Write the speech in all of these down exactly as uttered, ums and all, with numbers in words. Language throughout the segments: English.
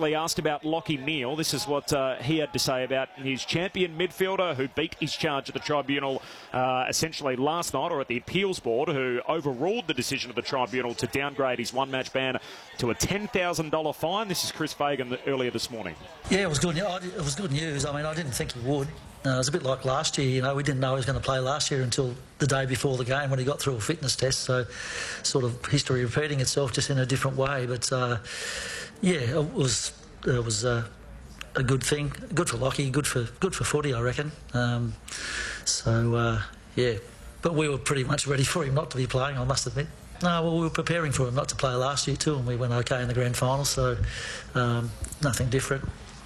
specifically asked about Lockie Neal. This is what uh, he had to say about his champion midfielder who beat his charge at the tribunal uh, essentially last night, or at the appeals board, who overruled the decision of the tribunal to downgrade his one-match ban to a ten thousand dollars fine. This is Chris Fagan earlier this morning. Yeah, it was good. It was good news. I mean, I didn't think he would. Uh, it was a bit like last year. You know, we didn't know he was going to play last year until the day before the game when he got through a fitness test. So, sort of history repeating itself, just in a different way. But uh, yeah, it was it was uh, a good thing. Good for Lockie. Good for good for footy, I reckon. Um, so uh, yeah, but we were pretty much ready for him not to be playing, I must admit. No, well, we were preparing for him not to play last year too, and we went okay in the grand final. So um, nothing different.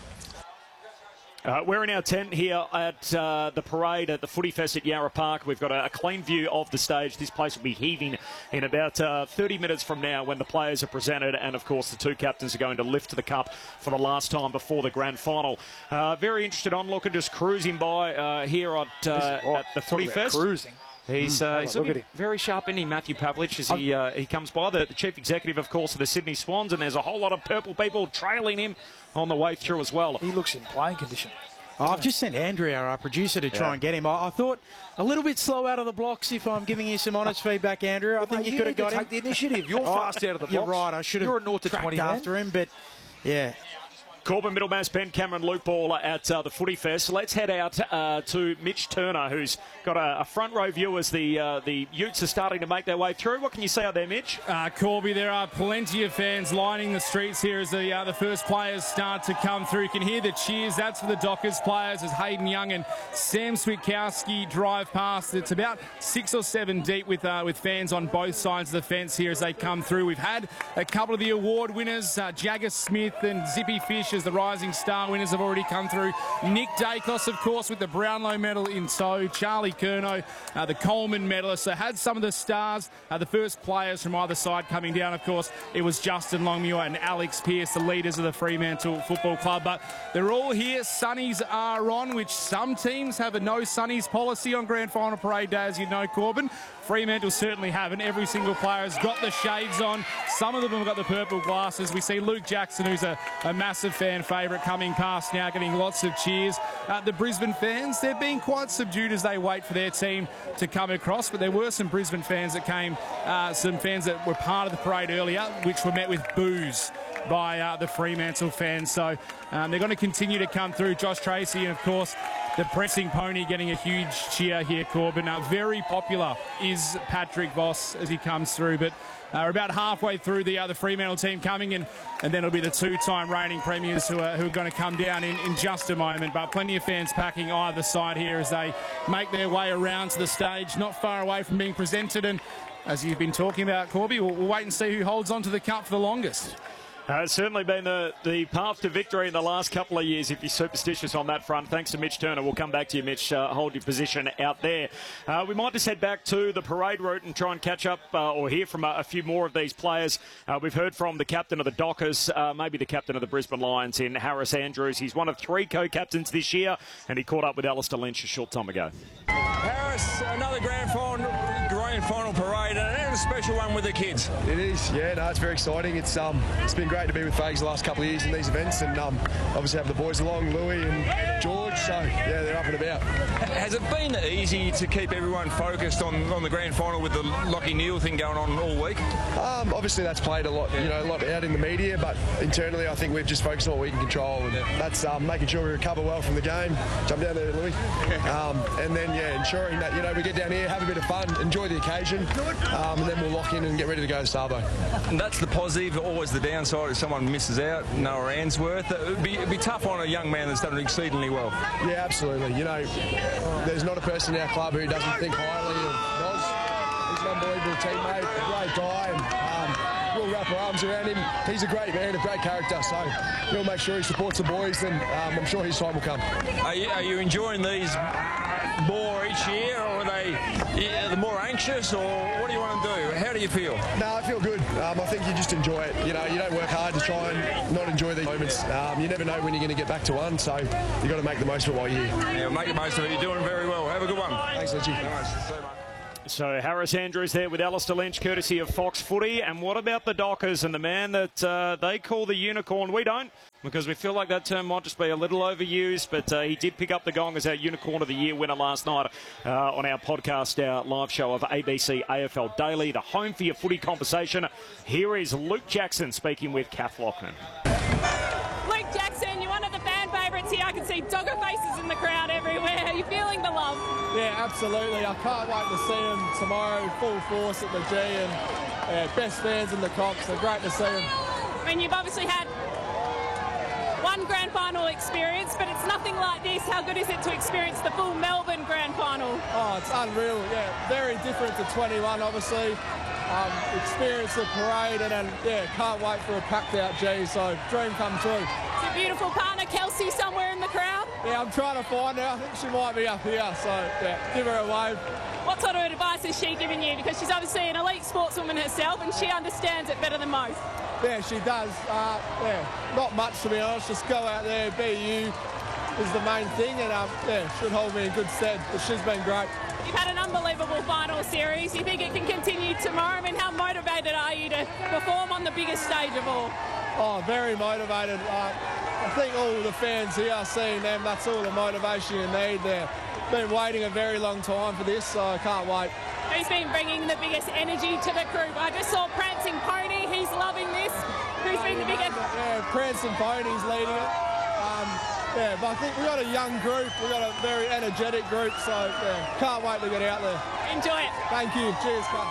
Uh, we're in our tent here at uh, the parade at the Footy Fest at Yarra Park. We've got a, a clean view of the stage. This place will be heaving in about uh, thirty minutes from now when the players are presented, and of course the two captains are going to lift the cup for the last time before the grand final. Uh, very interested onlooker just cruising by uh, here at, uh, oh, at the Footy Fest. Cruising. He's, uh, he's looking very sharp, isn't he, Matthew Pavlich, as he, uh, he comes by, the, the chief executive, of course, of the Sydney Swans, and there's a whole lot of purple people trailing him on the way through as well. He looks in playing condition. Oh, I've just sent Andrea, our producer, to try yeah. and get him. I, I thought a little bit slow out of the blocks, if I'm giving you some honest feedback, Andrea. I well, think mate, you, you could have got to him. Take the initiative. You're fast out of the blocks. You're right. I should have You're a naught to twenty after man. him, but yeah. Corbin Middlemass, Ben Cameron, Luke Ball at uh, the Footy Fest. Let's head out uh, to Mitch Turner, who's got a, a front row view as the uh, the Utes are starting to make their way through. What can you say out there, Mitch? Uh, Corby, there are plenty of fans lining the streets here as the uh, the first players start to come through. You can hear the cheers. That's for the Dockers players as Hayden Young and Sam Switkowski drive past. It's about six or seven deep with uh, with fans on both sides of the fence here as they come through. We've had a couple of the award winners, uh, Jagger Smith and Zippy Fish, as the Rising Star winners have already come through. Nick Dacos, of course, with the Brownlow medal in tow. Charlie Curnow, uh, the Coleman medalist. So had some of the stars, uh, the first players from either side coming down. Of course, it was Justin Longmuir and Alex Pearce, the leaders of the Fremantle Football Club. But they're all here. Sunnies are on, which some teams have a no sunnies policy on Grand Final Parade Day, as you know, Corbin. Fremantle certainly haven't. Every single player has got the shades on. Some of them have got the purple glasses. We see Luke Jackson, who's a, a massive fan favourite, coming past now, getting lots of cheers. Uh, the Brisbane fans, they're being quite subdued as they wait for their team to come across, but there were some Brisbane fans that came, uh, some fans that were part of the parade earlier, which were met with boos by uh, the Fremantle fans. So um, they're going to continue to come through. Josh Tracy and, of course, the pressing pony getting a huge cheer here, Corbin. Uh, very popular is Patrick Voss as he comes through, but uh, we're about halfway through the uh, the Fremantle team coming in, and then it'll be the two-time reigning premiers who are, who are going to come down in, in just a moment. But plenty of fans packing either side here as they make their way around to the stage, not far away from being presented. And as you've been talking about, Corby, we'll, we'll wait and see who holds on to the cup for the longest. Uh, it's certainly been the, the path to victory in the last couple of years, if you're superstitious on that front. Thanks to Mitch Turner. We'll come back to you, Mitch. Uh, hold your position out there. Uh, we might just head back to the parade route and try and catch up uh, or hear from a, a few more of these players. Uh, we've heard from the captain of the Dockers, uh, maybe the captain of the Brisbane Lions in Harris Andrews. He's one of three co-captains this year, and he caught up with Alistair Lynch a short time ago. Harris, another grand final, grand final parade, and a special one with the kids. It is, yeah, no, it's very exciting. It's um, it's been great to be with Fags the last couple of years in these events, and um, obviously have the boys along, Louis and George, so yeah, they're up and about. Has it been easy to keep everyone focused on, on the grand final with the Lockie Neal thing going on all week? Um, obviously that's played a lot, you know, a lot out in the media, but internally I think we've just focused on what we can control, and that's um, making sure we recover well from the game. Jump down there, Louis. Um, and then, yeah, ensuring that, you know, we get down here, have a bit of fun, enjoy the occasion, um, and then we'll lock in and get ready to go to Sabo. And that's the positive, always the downside if someone misses out. Noah Answorth, it would be, it'd be tough on a young man that's done exceedingly well. Yeah, absolutely. You know, there's not a person in our club who doesn't think highly of Roz. He's an unbelievable teammate, a great guy, and um, we'll wrap our arms around him. He's a great man, a great character, so we'll make sure he supports the boys, and um, I'm sure his time will come. Are you, are you enjoying these more each year, or are they yeah, the more anxious, or what do you want to do? How do you feel? No, I feel good. Um, I think you just enjoy it. You know, you don't work hard to try and not enjoy these moments. Um, you never know when you're going to get back to one, so you've got to make the most of it while you're here. Yeah, make the most of it. You're doing very well. Have a good one. Thanks, Richie. Nice. So Harris Andrews there with Alistair Lynch, courtesy of Fox Footy. And what about the Dockers and the man that uh, they call the unicorn? We don't, because we feel like that term might just be a little overused, but uh, he did pick up the gong as our Unicorn of the Year winner last night uh, on our podcast, our live show of A B C A F L Daily, the home for your footy conversation. Here is Luke Jackson speaking with Kath Loughnan. Luke Jackson, you're one of the fan favourites here. I can see dogger faces in the crowd everywhere. Are you feeling the love? Yeah, absolutely. I can't wait to see them tomorrow, full force at the G, and yeah, best fans in the comp, so great to see them. I mean, you've obviously had one grand final experience, but it's nothing like this. How good is it to experience the full Melbourne grand final? Oh, it's unreal, yeah. Very different to twenty-one, obviously. Um, experience the parade, and then, yeah, can't wait for a packed-out G, so dream come true. It's a beautiful partner, Kelsey, somewhere in the crowd? Yeah, I'm trying to find her. I think she might be up here, so, yeah, give her a wave. What sort of advice has she given you? Because she's obviously an elite sportswoman herself, and she understands it better than most. Yeah, she does. Uh, yeah, not much, to be honest. Just go out there, be you is the main thing, and um, yeah, should hold me in good stead. But she's been great. You've had an unbelievable final series. You think it can continue tomorrow? I mean, how motivated are you to perform on the biggest stage of all? Oh, very motivated. Uh, I think all the fans here, seeing them, that's all the motivation you need. They've been waiting a very long time for this, so I can't wait. Who's been bringing the biggest energy to the group? I just saw Prancing Pony. He's loving this. Who's been the biggest? Yeah, Prancing Pony's leading it. Um, yeah, but I think we've got a young group. We've got a very energetic group, so yeah, can't wait to get out there. Enjoy it. Thank you. Cheers, Kath.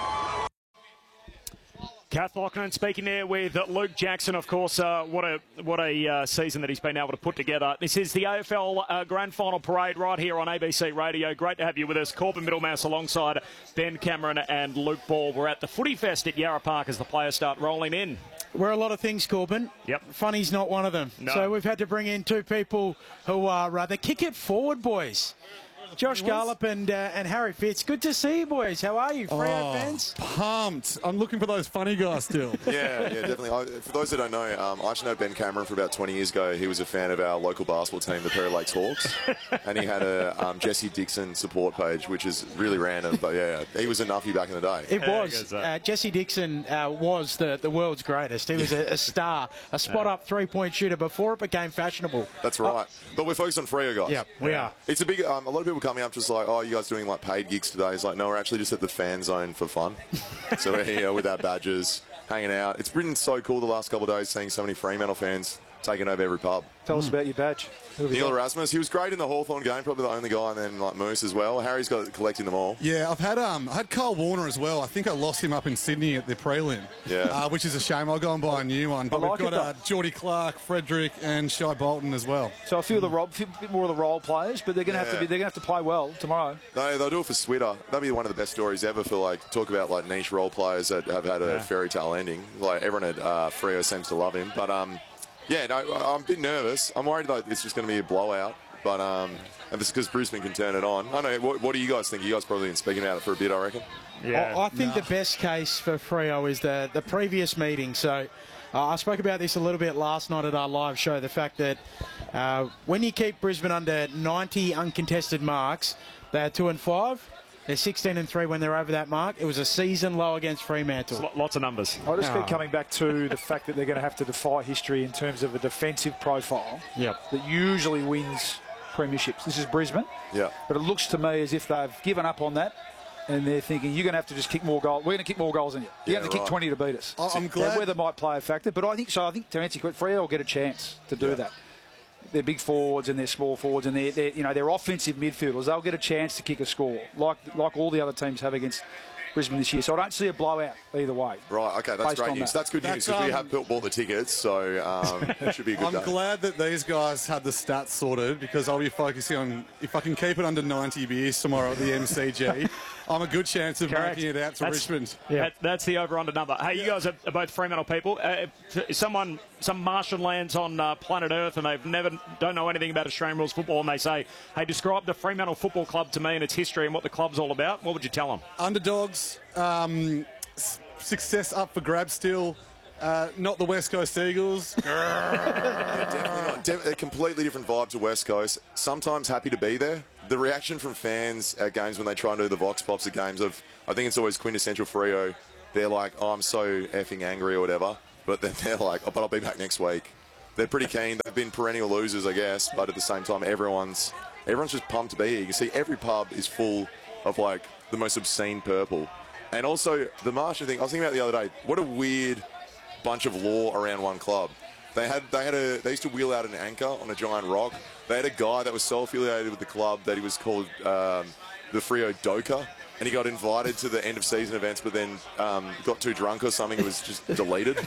Kath Loughnan speaking there with Luke Jackson. Of course, uh, what a what a uh, season that he's been able to put together. This is the A F L uh, Grand Final Parade right here on A B C Radio. Great to have you with us. Corbin Middlemass alongside Ben Cameron and Luke Ball. We're at the Footy Fest at Yarra Park as the players start rolling in. We're a lot of things, Corbin. Yep. Funny's not one of them. No. So we've had to bring in two people who are uh, the kick it forward boys. Josh Garlop and uh, and Harry Fitz. Good to see you, boys. How are you, Freo oh, fans? Pumped. I'm looking for those funny guys still. yeah, yeah, definitely. I, for those that don't know, um, I actually know Ben Cameron for about twenty years ago. He was a fan of our local basketball team, the Perry Lakes Hawks, and he had a um, Jesse Dixon support page, which is really random. But yeah, he was a nuffy back in the day. It was. Uh, Jesse Dixon uh, was the, the world's greatest. He was a, a star, a spot-up three-point shooter before it became fashionable. That's right. Uh, but we're focused on Freo guys. Yeah, we are. It's a big. Um, a lot of people coming up just like, oh, you guys doing like paid gigs today? It's like, no, we're actually just at the fan zone for fun. So we're here with our badges, hanging out. It's been so cool the last couple of days seeing so many Fremantle fans taking over every pub. Tell us about your badge. Neil Erasmus, he was great in the Hawthorn game, probably the only guy, and then like Moose as well. Harry's got collecting them all. Yeah, I've had um, I had Carl Warner as well. I think I lost him up in Sydney at the prelim. Yeah, uh, which is a shame. I'll go and buy a new one. But like we've got uh, Geordie Clark, Frederick, and Shai Bolton as well. So a few of the role, a bit more of the role players, but they're going to yeah. have to be. They're going to have to play well tomorrow. No, they'll do it for Switter. That'll be one of the best stories ever for like talk about like niche role players that have had a yeah. fairy tale ending. Like everyone at uh, Freo seems to love him, but um. Yeah, no, I'm a bit nervous. I'm worried that it's just going to be a blowout, but um, and this is because Brisbane can turn it on. I know. What, what do you guys think? You guys probably been speaking about it for a bit, I reckon. Yeah. I, I think no. the best case for Freo is the the previous meeting. So uh, I spoke about this a little bit last night at our live show. The fact that uh, when you keep Brisbane under ninety uncontested marks, they're two and five. They're sixteen and three when they're over that mark. It was a season low against Fremantle. Lots of numbers. I just oh. keep coming back to the fact that they're going to have to defy history in terms of a defensive profile yep. that usually wins premierships. This is Brisbane. Yeah. But it looks to me as if they've given up on that. And they're thinking, you're going to have to just kick more goals. We're going to kick more goals than you. You're yeah, going to right. kick twenty to beat us. I'm glad. Now, weather might play a factor, but I think so. I think to answer your question, Freo will get a chance to do yeah. that. They're big forwards and they're small forwards and they're, they're you know they're offensive midfielders. They'll get a chance to kick a score like like all the other teams have against Brisbane this year. So I don't see a blowout either way. Right, okay, that's great news. That. That's good that's, news because um, we have built, bought the tickets, so um, it should be a good I'm day. glad that these guys had the stats sorted because I'll be focusing on if I can keep it under ninety beers tomorrow at the M C G. I'm a good chance of Correct. making it out to that's, Richmond. Yeah, that, that's the over-under number. Hey, you guys are, are both Fremantle people. Uh, if someone, some Martian lands on uh, planet Earth and they've never don't know anything about Australian rules football, and they say, "Hey, describe the Fremantle Football Club to me and its history and what the club's all about." What would you tell them? Underdogs, um, s- success up for grabs still. Uh, not the West Coast Eagles. Yeah, definitely not. De- a completely different vibe to West Coast. Sometimes happy to be there. The reaction from fans at games when they try and do the Vox Pops at games of, I think it's always quintessential Freo. They're like, oh, I'm so effing angry or whatever. But then they're like, oh, but I'll be back next week. They're pretty keen. They've been perennial losers, I guess. But at the same time, everyone's everyone's just pumped to be here. You can see every pub is full of like the most obscene purple. And also the Martian thing, I was thinking about the other day, what a weird bunch of law around one club. They had they had a they used to wheel out an anchor on a giant rock. They had a guy that was so affiliated with the club that he was called um, the Freo Doka, and he got invited to the end of season events, but then um, got too drunk or something. It was just deleted.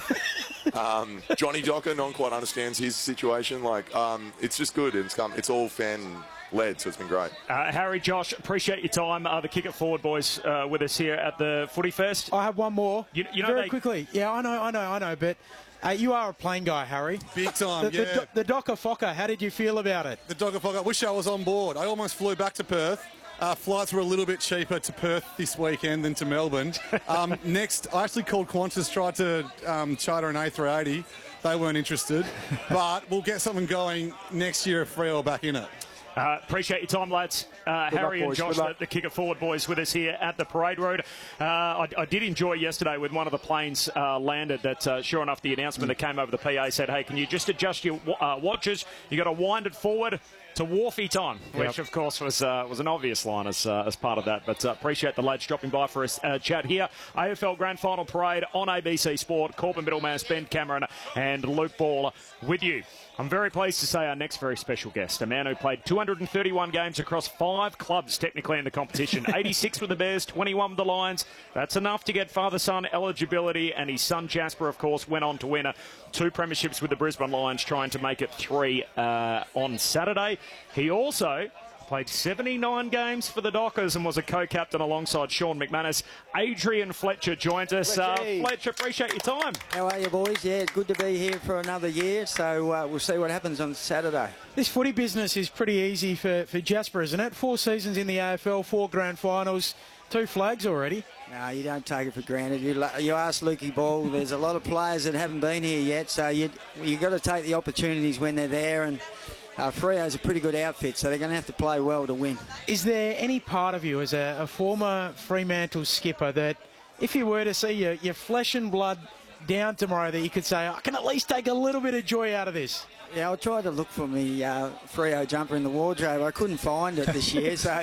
um, Johnny Docker, no one quite understands his situation. Like um, it's just good. It's come. It's all fan led, so it's been great. Uh, Harry, Josh, appreciate your time. Uh, the Kick It Forward boys uh, with us here at the Footy Fest. I have one more. You, you know Very they... quickly. Yeah, I know, I know, I know, but uh, you are a plane guy, Harry. Big time, the, yeah. The, the, the Docker Fokker, how did you feel about it? The Docker Fokker, I wish I was on board. I almost flew back to Perth. Uh, flights were a little bit cheaper to Perth this weekend than to Melbourne. Um, next, I actually called Qantas, tried to um, charter an A three eighty. They weren't interested. But we'll get something going next year if Freo are back in it. Uh, appreciate your time, lads. Uh, Harry luck, and Josh, the, the Kick It Forward boys, with us here at the Parade Road. Uh, I, I did enjoy yesterday with one of the planes uh, landed that, uh, sure enough, the announcement that came over the P A said, hey, can you just adjust your uh, watches? you got to wind it forward to Wharfie time, which, yep. of course, was uh, was an obvious line as, uh, as part of that. But uh, appreciate the lads dropping by for us uh, chat here. A F L Grand Final Parade on A B C Sport. Corbin Middlemass, Ben Cameron and Luke Ball with you. I'm very pleased to say our next very special guest, a man who played two hundred thirty-one games across five clubs technically in the competition, eighty-six with the Bears, twenty-one with the Lions. That's enough to get father-son eligibility, and his son Jasper, of course, went on to win a, two premierships with the Brisbane Lions, trying to make it three uh, on Saturday. He also played seventy-nine games for the Dockers and was a co-captain alongside Sean McManus. Adrian Fletcher joins us. Uh, Fletcher, appreciate your time. How are you, boys? Yeah, it's good to be here for another year, so uh, we'll see what happens on Saturday. This footy business is pretty easy for, for Jasper, isn't it? Four seasons in the A F L, four grand finals, two flags already. No, you don't take it for granted. You, you ask Lukey Ball, there's a lot of players that haven't been here yet, so you you've got to take the opportunities when they're there, and Uh, Freo's a pretty good outfit, so they're going to have to play well to win. Is there any part of you as a, a former Fremantle skipper that if you were to see your, your flesh and blood down tomorrow that you could say, I can at least take a little bit of joy out of this? Yeah, I tried to look for me uh, Freo jumper in the wardrobe. I couldn't find it this year, so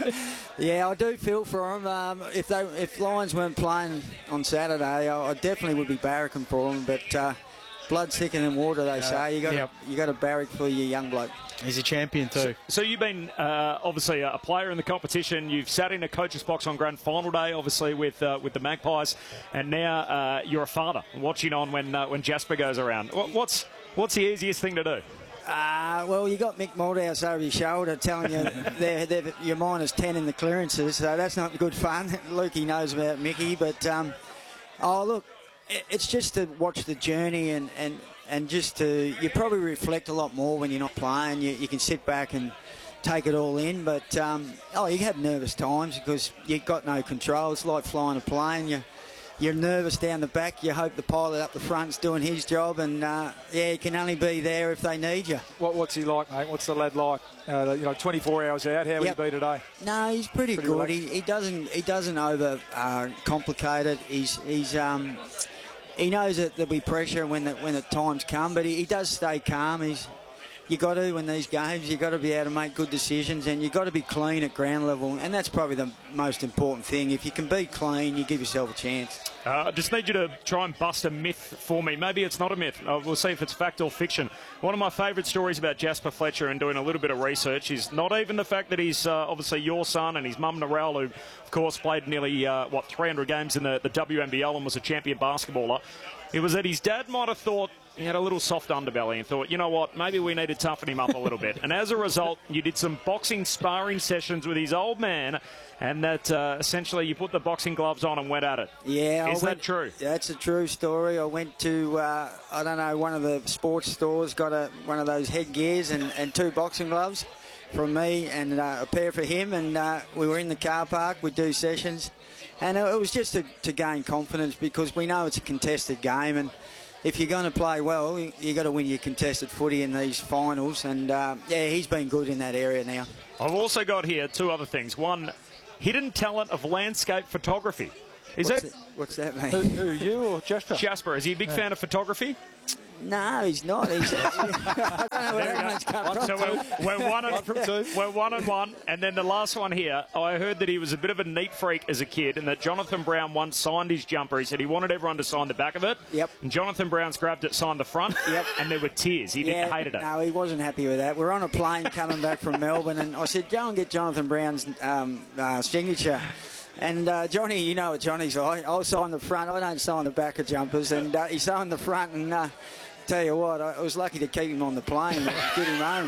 yeah, I do feel for them. Um, if they if Lions weren't playing on Saturday, I, I definitely would be barracking for them, but Uh, blood's thicker than water, they say. You got yep. you got to barrack for your young bloke. He's a champion too. So, so you've been uh, obviously a player in the competition. You've sat in a coach's box on Grand Final day, obviously with uh, with the Magpies, and now uh, you're a father watching on when uh, when Jasper goes around. What, what's what's the easiest thing to do? Uh, well, you got Mick Malthouse over your shoulder telling you they're, they're, you're minus ten in the clearances, so that's not good fun. Lukey knows about Mickey, but um, oh look. It's just to watch the journey and, and, and just to, you probably reflect a lot more when you're not playing. You, you can sit back and take it all in, but um, oh, you have nervous times because you've got no control. It's like flying a plane. You, you're nervous down the back. You hope the pilot up the front's doing his job, and uh, yeah, you can only be there if they need you. What, what's he like, mate? What's the lad like? Uh, you know, twenty-four hours out. How yep. would he be today? No, he's pretty, pretty good. He, he doesn't he doesn't over uh, complicate it. He's he's um. He knows that there'll be pressure when the, when the times come, but he, he does stay calm. He's, you got to, in these games, you got to be able to make good decisions, and you got to be clean at ground level, and that's probably the most important thing. If you can be clean, you give yourself a chance. I uh, just need you to try and bust a myth for me. Maybe it's not a myth. Uh, we'll see if it's fact or fiction. One of my favourite stories about Jasper Fletcher and doing a little bit of research is not even the fact that he's uh, obviously your son and his mum Narelle, who, of course, played nearly, uh, what, three hundred games in the, the W N B L and was a champion basketballer. It was that his dad might have thought he had a little soft underbelly and thought, you know what, maybe we need to toughen him up a little bit. And as a result, you did some boxing sparring sessions with his old man, and that uh, essentially you put the boxing gloves on and went at it. Yeah. Is I that went, true? That's a true story. I went to, uh, I don't know, one of the sports stores, got a, one of those headgears and, and two boxing gloves from me and uh, a pair for him, and uh, we were in the car park. We'd do sessions. And it was just to, to gain confidence because we know it's a contested game, and if you're going to play well, you, you got to win your contested footy in these finals. And uh, yeah, he's been good in that area now. I've also got here two other things. One, hidden talent of landscape photography. Is what's that that, what's that mean? Who, who, you or Jasper? Jasper, is he a big Yeah. fan of photography? No, he's not. He's, I don't know where that one's come from. So we're, we're, one and, we're one and one. And then the last one here, I heard that he was a bit of a neat freak as a kid and that Jonathan Brown once signed his jumper. He said he wanted everyone to sign the back of it. Yep. And Jonathan Brown's grabbed it, signed the front. Yep. And there were tears. He yeah, didn't hated it. No, he wasn't happy with that. We're on a plane coming back from Melbourne, and I said, go and get Jonathan Brown's um, uh, signature. And uh, Johnny, you know what Johnny's like. I'll sign the front. I don't sign the back of jumpers. And uh, he signed the front, and uh, tell you what, I was lucky to keep him on the plane and get him home.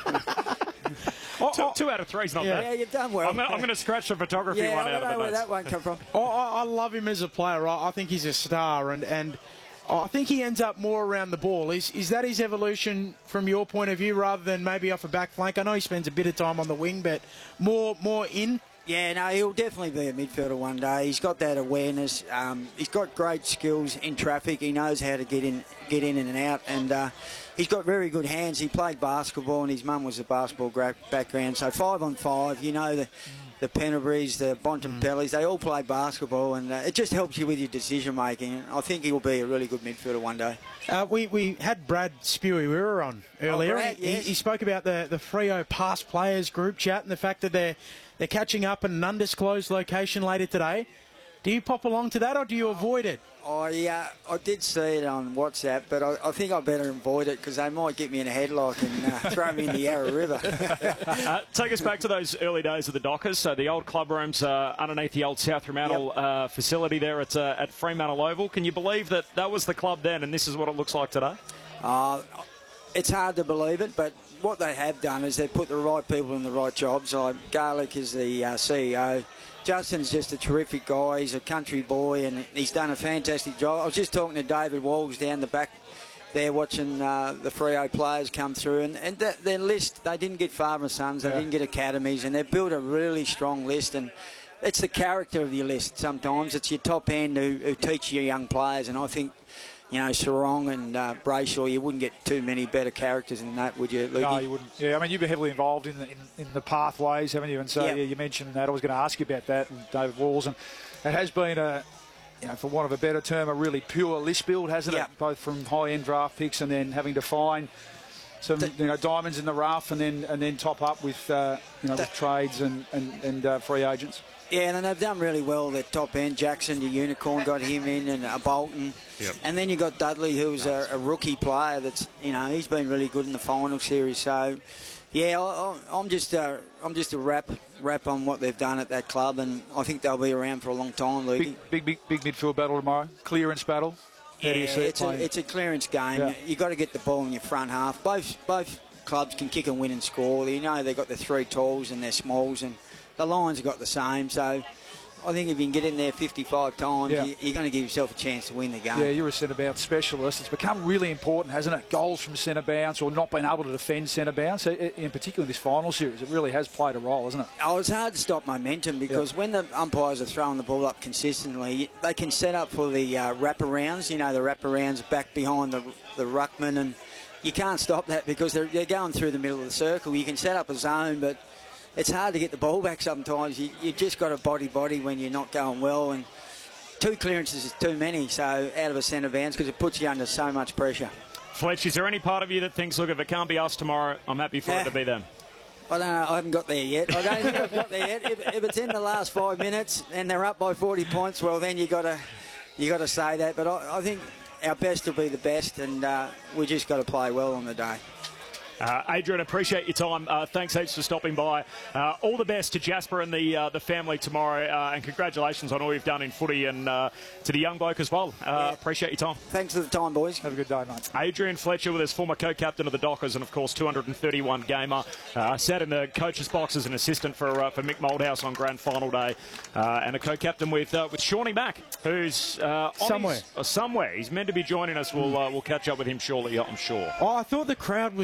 oh, two, two out of three is not yeah. bad. Yeah, you've done well. I'm going to scratch the photography yeah, one I out don't of know the where notes. that one come from. I, I love him as a player. I, I think he's a star, and, and I think he ends up more around the ball. Is is that his evolution from your point of view, rather than maybe off a back flank? I know he spends a bit of time on the wing, but more more in. Yeah, no, he'll definitely be a midfielder one day. He's got that awareness. Um, he's got great skills in traffic. He knows how to get in, get in and out, and uh, he's got very good hands. He played basketball, and his mum was a basketball gra- background. So five on five, you know, the the Penneburys, the Bontempellis, they all play basketball, and uh, it just helps you with your decision making. I think he will be a really good midfielder one day. Uh, we, we had Brad Spewy, we were on earlier. Oh, Brad, he, yes. he spoke about the, the Freo past players group chat and the fact that they're, they're catching up in an undisclosed location later today. Do you pop along to that, or do you avoid it? I, uh, I did see it on WhatsApp, but I, I think I better avoid it because they might get me in a headlock and uh, throw me in the Yarra River. uh, take us back to those early days of the Dockers. So the old club rooms uh, underneath the old South Fremantle Yep. uh, facility there at, uh, at Fremantle Oval. Can you believe that that was the club then and this is what it looks like today? Uh, it's hard to believe it, but what they have done is they've put the right people in the right jobs. Like Garlick is the uh, C E O. Justin's just a terrific guy. He's a country boy, and he's done a fantastic job. I was just talking to David Walls down the back there watching uh, the Freo players come through, and, and that, their list, they didn't get father and sons, they yeah. didn't get academies, and they've built a really strong list, and it's the character of your list sometimes. It's your top end who, who teach your young players, and I think, you know, Sarong and uh, Brayshaw, you wouldn't get too many better characters than that, would you, Lukey? No, you wouldn't. Yeah, I mean, you've been heavily involved in the, in, in the pathways, haven't you? And so yep. yeah, you mentioned that. I was going to ask you about that, and David Walls, and it has been a, you know, for want of a better term, a really pure list build, hasn't yep. it? Both from high-end draft picks and then having to find some, the, you know, diamonds in the rough, and then and then top up with, uh, you know, the, with trades and and, and uh, free agents. Yeah, and they've done really well. Their top end, Jackson, the Unicorn, got him in, and uh, Bolton. Yep. And then you got Dudley, who's a, a rookie player. That's, you know, he's been really good in the final series. So, yeah, I, I'm just uh, I'm just a wrap wrap on what they've done at that club, and I think they'll be around for a long time, Lukey. Big, big, big, big midfield battle tomorrow. Clearance battle. Yeah, it's a, it's a clearance game. Yeah. You got to get the ball in your front half. Both both clubs can kick and win and score. You know they've got the three talls and their smalls, and the Lions have got the same. So I think if you can get in there fifty-five times, yeah. you're going to give yourself a chance to win the game. Yeah, you're a centre bounce specialist. It's become really important, hasn't it? Goals from centre bounce or not being able to defend centre bounce. In particular, this final series, it really has played a role, hasn't it? Oh, it's hard to stop momentum because yeah. when the umpires are throwing the ball up consistently, they can set up for the uh, wraparounds. You know, the wraparounds back behind the the ruckman, and you can't stop that because they're, they're going through the middle of the circle. You can set up a zone, but it's hard to get the ball back sometimes. You, you just got a body-body when you're not going well, and two clearances is too many, so out of a centre bounce because it puts you under so much pressure. Fletch, is there any part of you that thinks, look, if it can't be us tomorrow, I'm happy for yeah. it to be them? I don't know. I haven't got there yet. I don't think I've got there yet. If, if it's in the last five minutes and they're up by forty points, well, then you got to you got to say that. But I, I think our best will be the best, and uh, we just got to play well on the day. Uh, Adrian, appreciate your time. Uh, thanks heaps for stopping by. Uh, all the best to Jasper and the uh, the family tomorrow, uh, and congratulations on all you've done in footy, and uh, to the young bloke as well. Uh, yeah. Appreciate your time. Thanks for the time, boys. Have a good day, mate. Adrian Fletcher with us, former co-captain of the Dockers, and of course two hundred thirty-one gamer. Uh, sat in the coach's box as an assistant for uh, for Mick Moldhouse on grand final day, uh, and a co-captain with uh, with Shawnee Mack, who's uh, on somewhere. His, uh, somewhere. He's meant to be joining us. We'll uh, we'll catch up with him shortly, I'm sure. Oh, I thought the crowd was really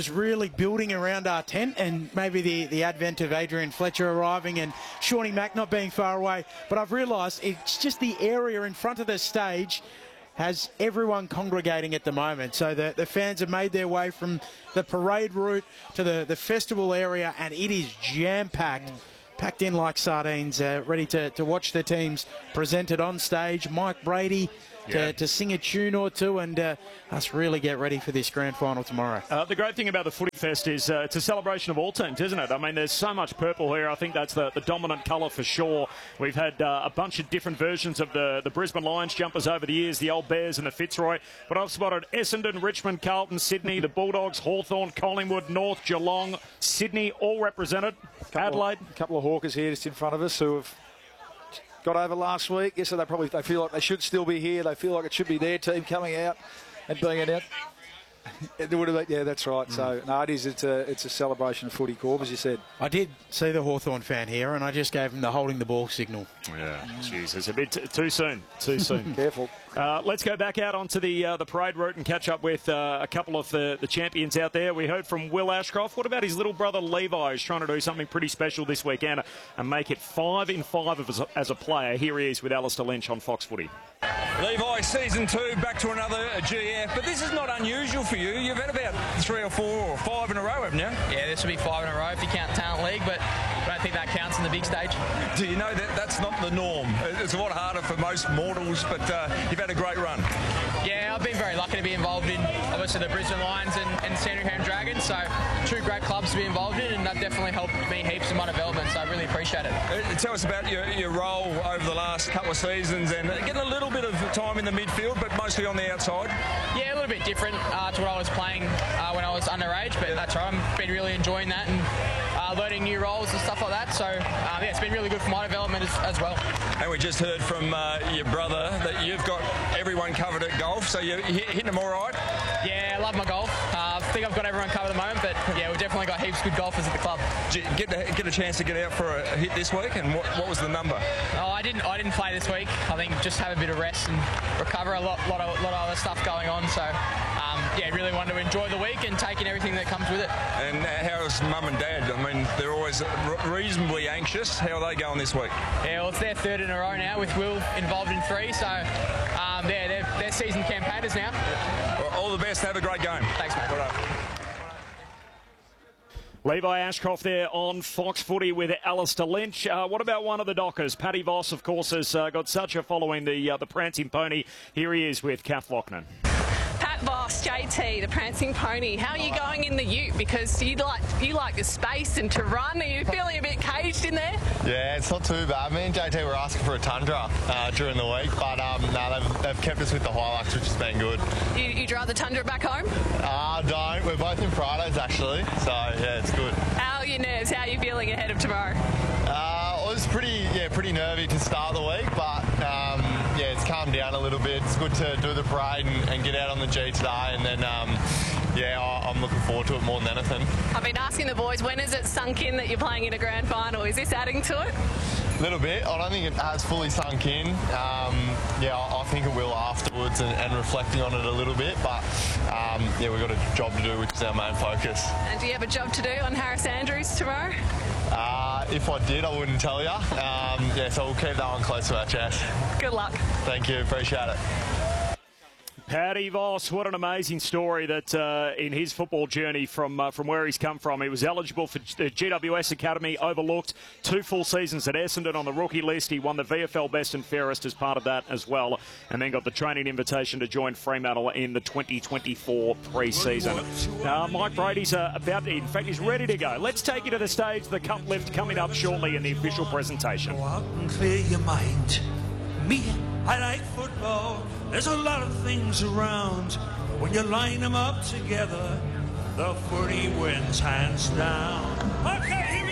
slowly building around our tent, and maybe the, the advent of Adrian Fletcher arriving and Shawnee Mack not being far away. But I've realised it's just the area in front of the stage has everyone congregating at the moment. So the, the fans have made their way from the parade route to the, the festival area, and it is jam-packed. Packed in like sardines, uh, ready to, to watch the teams presented on stage. Mike Brady to, yeah. to sing a tune or two, and uh, us really get ready for this grand final tomorrow. Uh, the great thing about the Footy Fest is uh, it's a celebration of all teams, isn't it? I mean, there's so much purple here. I think that's the, the dominant colour for sure. We've had uh, a bunch of different versions of the, the Brisbane Lions jumpers over the years, the old Bears and the Fitzroy. But I've spotted Essendon, Richmond, Carlton, Sydney, the Bulldogs, Hawthorn, Collingwood, North, Geelong, Sydney, all represented. Adelaide. A couple of Hawkers here just in front of us who have got over last week. Yes, so they probably they feel like they should still be here. They feel like it should be their team coming out and being it out. It would have been, yeah, that's right. Mm. So no, it is. It's a it's a celebration of footy, Corb, as you said. I did see the Hawthorn fan here, and I just gave him the holding the ball signal. Yeah, jeez, it's a bit t- too soon. Too soon. Careful. Uh, let's go back out onto the uh, the parade route and catch up with uh, a couple of the, the champions out there. We heard from Will Ashcroft. What about his little brother Levi, who's trying to do something pretty special this weekend and make it five in five of as, a, as a player? Here he is with Alistair Lynch on Fox Footy. Levi, season two, back to another G F, but this is not unusual for you. You've had about three or four or five in a row, haven't you? Yeah, this will be five in a row if you count Talent League, but I don't think that counts in the big stage. Do you know that that's not the norm? It's a lot harder for most mortals, but uh, you've had a great run. Yeah, I've been very lucky to be involved in, obviously, the Brisbane Lions and, and Sandringham Dragons, so two great clubs to be involved in, and that definitely helped me heaps in my development, so I really appreciate it. Uh, tell us about your, your role over the last couple of seasons and getting a little bit of time in the midfield, but mostly on the outside. Yeah, a little bit different uh, to what I was playing uh, when I was underage, but that's right, I've been really enjoying that and uh, learning new roles and stuff like that, so uh, yeah, it's been really good for my development as, as well. And we just heard from uh, your brother that you've got everyone covered at golf, so you're hitting them all right? Yeah, I love my golf. Uh, I think I've got everyone covered at the moment, but yeah, we've definitely got heaps of good golfers at the club. Did you get, to, get a chance to get out for a hit this week, and what, what was the number? Oh, I didn't I didn't play this week. I think just have a bit of rest and recover. A lot, lot, of, lot of other stuff going on, so um, yeah, really wanted to enjoy the week and take in everything that comes with it. And how's mum and dad? I mean, they're always reasonably anxious. How are they going this week? Yeah, well, it's their third in a row now with Will involved in three, so um, yeah, they're, they're seasoned campaigners now. Well, all the best. Have a great game. Thanks, mate. Well Levi Ashcroft there on Fox Footy with Alistair Lynch. Uh, what about one of the Dockers? Paddy Voss, of course, has uh, got such a following, the uh, the Prancing Pony. Here he is with Kath Loughnan. Pat Voss, J T, the Prancing Pony. How are you going in the ute? Because you like you like the space and to run. Are you feeling a bit caged in there? Yeah, it's not too bad. Me and J T were asking for a Tundra uh, during the week, but um, no, they've, they've kept us with the Hilux, which has been good. You, you drive the Tundra back home? Uh, don't. We're both in Prados, actually, so yeah, it's good. How are your nerves? How are you feeling ahead of tomorrow? Uh, it was pretty, yeah, pretty nervy to start the week, but um, yeah, it's calmed down a little bit. It's good to do the parade and, and get out on the G today, and then um, yeah, I, I'm looking forward to it more than anything. I've been asking the boys, when has it sunk in that you're playing in a grand final? Is this adding to it? A little bit. I don't think it has fully sunk in. Um, yeah, I, I think it will afterwards, and, and reflecting on it a little bit, but um, yeah, we've got a job to do, which is our main focus. And do you have a job to do on Harris Andrews tomorrow? Uh, if I did, I wouldn't tell you. Um, yeah, so we'll keep that one close to our chest. Good luck. Thank you. Appreciate it. Paddy Voss, what an amazing story that uh, in his football journey from uh, from where he's come from. He was eligible for the G W S Academy, overlooked two full seasons at Essendon on the rookie list. He won the V F L Best and Fairest as part of that as well, and then got the training invitation to join Fremantle in the twenty twenty-four pre-season. Uh, Mike Brady's uh, about, in fact, he's ready to go. Let's take you to the stage. The cup lift coming up shortly in the official presentation. Go out and clear your mind. Me, I like football. There's a lot of things around. When you line them up together, the footy wins hands down. Okay,